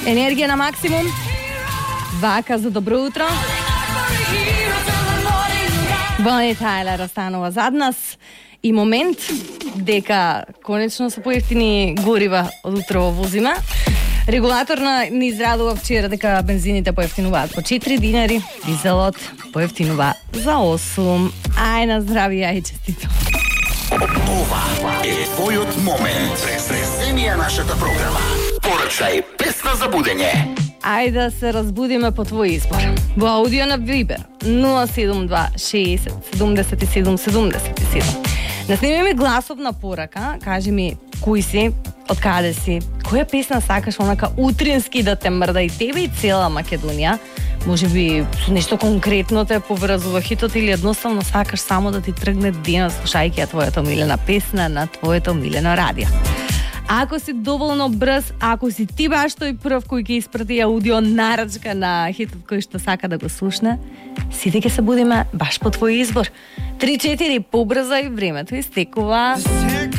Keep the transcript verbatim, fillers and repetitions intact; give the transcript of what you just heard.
Енергија на максимум. Вака за добро утро. Бони Тайлер останува зад нас и момент дека конечно се поевтини горива од утрово возиме. Регулатор на ни израдува вчера дека бензините поевтинуваат по четири динари, дизелот поевтинува за осум. Ај на здравие, ај честито. Ова е твојот момент. Преземи ја нашата програма. Порачај песна за будење. Ајде да се разбудиме по твој избор. Во аудио на Вибер нула седум два шеесет седумдесет и седум седумдесет и седум. Насними ми гласовна порака, кажи ми кој си, од каде си, која песна сакаш онака утрински да те мрда и тебе и цела Македонија. Може би со нешто конкретно те поврзува хитот или едноставно сакаш само да ти тргне денот слушајќи ја твојата омилена песна на твоето омилено радио. Ако си доволно брз, ако си ти баш тој прв кој ќе испрати аудио нарачка на хитот кој што сака да го слушне, сите ќе се будиме баш по твој избор. три четири побрзај, времето истекува.